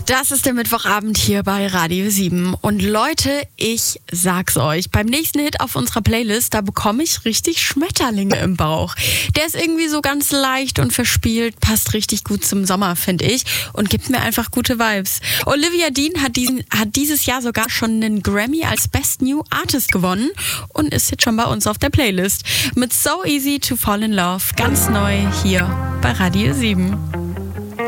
Das ist der Mittwochabend hier bei Radio 7. Und Leute, ich sag's euch, beim nächsten Hit auf unserer Playlist, da bekomme ich richtig Schmetterlinge im Bauch. Der ist irgendwie so ganz leicht und verspielt, passt richtig gut zum Sommer, finde ich, und gibt mir einfach gute Vibes. Olivia Dean hat dieses Jahr sogar schon einen Grammy als Best New Artist gewonnen und ist jetzt schon bei uns auf der Playlist. Mit So Easy to Fall in Love, ganz neu hier bei Radio 7.